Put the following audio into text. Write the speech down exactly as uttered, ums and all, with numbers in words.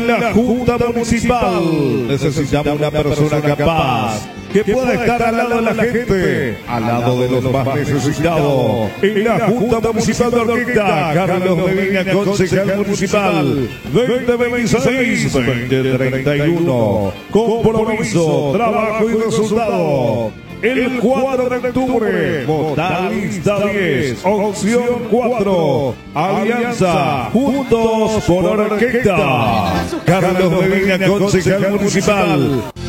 la Junta Municipal necesitamos una persona capaz que pueda estar al lado de la gente, al lado de los más necesitados. En la Junta Municipal de Orquesta, Carlos Medina, concejal municipal, veinte veintiséis veinte treinta y uno. Compromiso, trabajo y resultado. El cuatro de octubre, votar lista diez, opción cuatro, Alianza, Juntos por Orquesta. Carlos Medina, concejal municipal.